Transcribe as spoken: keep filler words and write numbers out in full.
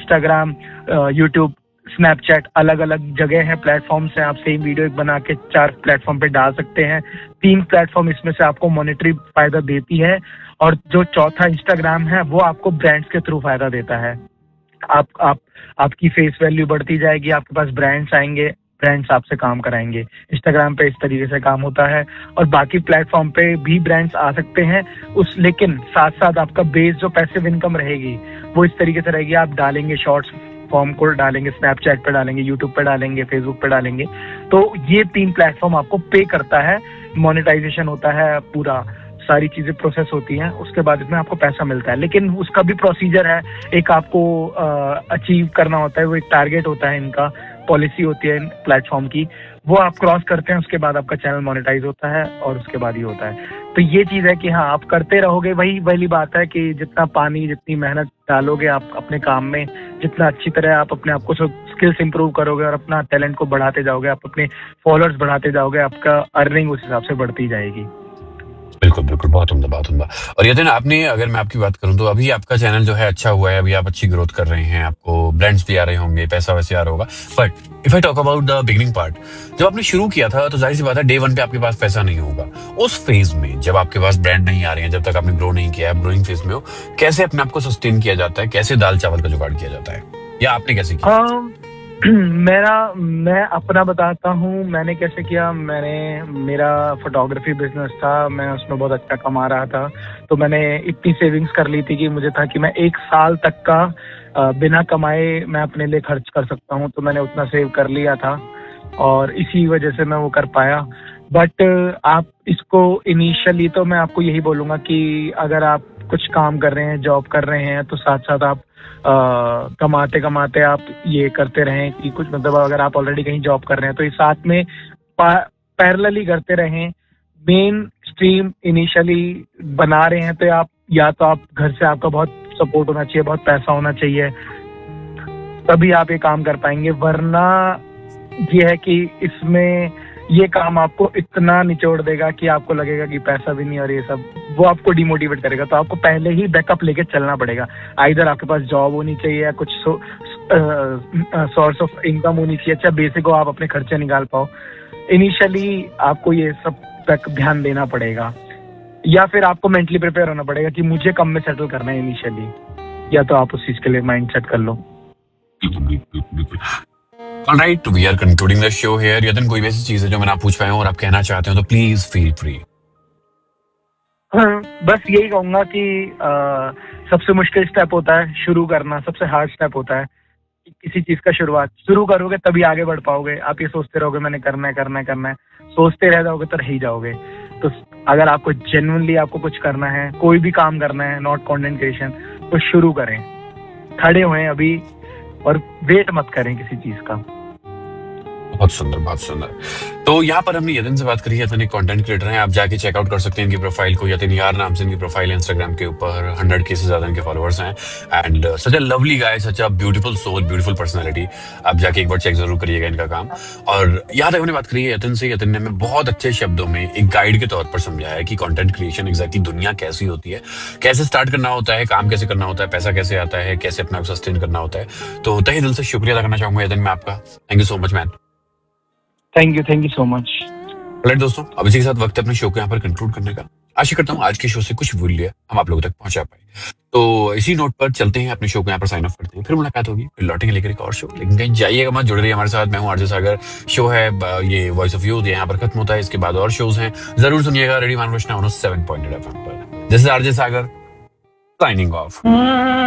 Instagram, YouTube, Snapchat, अलग अलग जगह है, प्लेटफॉर्म्स हैं। आप सेम वीडियो एक बना के चार प्लेटफॉर्म पे डाल सकते हैं। तीन प्लेटफॉर्म इसमें से आपको मॉनेटरी फायदा देती है, और जो चौथा इंस्टाग्राम है वो आपको ब्रांड्स के थ्रू फायदा देता है। आप आप आपकी फेस वैल्यू बढ़ती जाएगी, आपके पास ब्रांड्स आएंगे, ब्रांड्स आपसे काम कराएंगे। इंस्टाग्राम पे इस तरीके से काम होता है, और बाकी प्लेटफॉर्म पे भी ब्रांड्स आ सकते हैं उस, लेकिन साथ साथ आपका बेस जो पैसिव इनकम रहेगी वो इस तरीके से रहेगी। आप डालेंगे शॉर्ट्स फॉर्म को डालेंगे, स्नैपचैट पे डालेंगे, यूट्यूब पे डालेंगे, फेसबुक पे डालेंगे, तो ये तीन प्लेटफॉर्म आपको पे करता है। मोनेटाइजेशन होता है, पूरा सारी चीजें प्रोसेस होती हैं, उसके बाद इसमें आपको पैसा मिलता है। लेकिन उसका भी प्रोसीजर है, एक आपको अचीव करना होता है, वो एक टारगेट होता है, इनका पॉलिसी होती है प्लेटफॉर्म की, वो आप क्रॉस करते हैं, उसके बाद आपका चैनल मोनेटाइज होता है, और उसके बाद ही होता है। तो ये चीज है कि हाँ, आप करते रहोगे, वही वही बात है कि जितना पानी, जितनी मेहनत डालोगे आप अपने काम में, जितना अच्छी तरह आप अपने आप को स्किल्स इंप्रूव करोगे और अपना टैलेंट को बढ़ाते जाओगे, आप अपने फॉलोअर्स बढ़ाते जाओगे, आपका अर्निंग उस हिसाब से बढ़ती जाएगी। बिल्कुल बिल्कुल, बहुत उम्दा, बहुत उम्दा। और यदि आपने, अगर मैं आपकी बात करूं तो अभी आपका चैनल जो है अच्छा हुआ है, अभी आप अच्छी ग्रोथ कर रहे हैं, आपको ब्रांड्स भी आ रहे होंगे, पैसा वैसे आ रहा होगा। But if I talk about the beginning part, जब आपने शुरू किया था तो जाहिर सी बात है डे वन पे आपके पास पैसा नहीं होगा। उस फेज में जब आपके पास ब्रांड नहीं आ रहे हैं, जब तक आपने ग्रो नहीं किया है, ग्रोइंग फेज में हो, कैसे अपने आप को सस्टेन किया जाता है, कैसे दाल चावल का जुगाड़ किया जाता है, या आपने कैसे किया? हाँ, मेरा मैं अपना बताता हूँ मैंने कैसे किया। मैंने मेरा फोटोग्राफी बिजनेस था, मैं उसमें बहुत अच्छा कमा रहा था, तो मैंने इतनी सेविंग्स कर ली थी कि मुझे था कि मैं एक साल तक का बिना कमाए मैं अपने लिए खर्च कर सकता हूँ, तो मैंने उतना सेव कर लिया था, और इसी वजह से मैं वो कर पाया। बट आप इसको इनिशियली, तो मैं आपको यही बोलूँगा कि अगर आप कुछ काम कर रहे हैं, जॉब कर रहे हैं, तो साथ साथ आप आ, कमाते कमाते आप ये करते रहें कि कुछ, मतलब अगर आप ऑलरेडी कहीं जॉब कर रहे हैं तो ये साथ में पैरेलली करते रहें। मेन स्ट्रीम इनिशियली बना रहे हैं तो आप, या तो आप घर से आपका बहुत सपोर्ट होना चाहिए, बहुत पैसा होना चाहिए, तभी आप ये काम कर पाएंगे। वरना ये है कि इसमें ये काम आपको इतना निचोड़ देगा कि आपको लगेगा कि पैसा भी नहीं और ये सब, वो आपको डिमोटिवेट करेगा। तो आपको पहले ही बैकअप लेके चलना पड़ेगा। आइदर आपके पास जॉब होनी चाहिए या कुछ सोर्स ऑफ इनकम होनी चाहिए, अच्छा बेसिक हो, आप अपने खर्चे निकाल पाओ। इनिशियली आपको ये सब तक ध्यान देना पड़ेगा, या फिर आपको मेंटली प्रिपेयर होना पड़ेगा कि मुझे कम में सेटल करना है इनिशियली, या तो आप उस चीज के लिए माइंड सेट कर लो। Alright, we are concluding the show here. यदि कोई वैसी चीज है जो मैं ना पूछ पाया हूँ और आप कहना चाहते हो तो प्लीज फील फ्री। हाँ, बस यही कहूंगा कि आ, सबसे मुश्किल स्टेप होता है शुरू करना, सबसे हार्ड स्टेप होता है कि किसी चीज का शुरुआत शुरू करोगे तभी आगे बढ़ पाओगे। आप ये सोचते रहोगे मैंने करना है करना है करना है, सोचते रह जाओगे तो रह ही जाओगे। तो अगर आपको जेन्युइनली आपको कुछ करना है, कोई भी काम करना है, नॉट कंटेंट क्रिएशन, तो शुरू करें, खड़े हुए अभी, और वेट मत करें किसी चीज का। बहुत सुंदर, बहुत सुंदर। तो यहाँ पर हमने यतिन से बात करी है। यतिन एक कंटेंट क्रिएटर हैं, आप जाके चेकआउट कर सकते हैं इनकी प्रोफाइल को। यतिन यार नाम से इनकी प्रोफाइल है इंस्टाग्राम के ऊपर, हंड्रेड के से ज्यादा इनके फॉलोअर्स हैं। And such a lovely guy, such a beautiful soul, beautiful personality. आप जाके एक बार चेक जरूर करिएगा इनका काम। और यहाँ तक हमने बात करी है यतिन से। यतिन ने हमें बहुत अच्छे शब्दों में एक गाइड के तौर पर समझाया है कि कंटेंट क्रिएशन एग्जैक्टली दुनिया कैसी होती है, कैसे स्टार्ट करना होता है, काम कैसे करना होता है, पैसा कैसे आता है, कैसे अपना सस्टेन करना होता है। तो तहे दिल से शुक्रिया अदा करना चाहूंगा यतिन मैं आपका। Thank you so much man. Thank you, thank you so much. Right दोस्तों, अब इसी के साथ वक्त है अपने शो को यहाँ पर कंक्लूड करने का। आशा करता हूँ आज के शो से कुछ मूल्य हम आप लोगों तक पहुंचा पाए। तो इसी नोट पर चलते हैं, अपने शो को यहाँ पर साइन ऑफ करते हैं, फिर मुलाकात होगी, फिर लौटेंगे लेकर एक और शो। लेकिन कहीं जाइएगा मत, जुड़े रहिए हमारे साथ। मैं हूँ आरजे सागर, शो है ये वॉइस ऑफ यूथ, यहाँ पर खत्म होता है, इसके बाद और शोज हैं, जरूर सुनिएगा radio मानवृष्णा seven point eight F M पर। This is RJ Sagar signing off.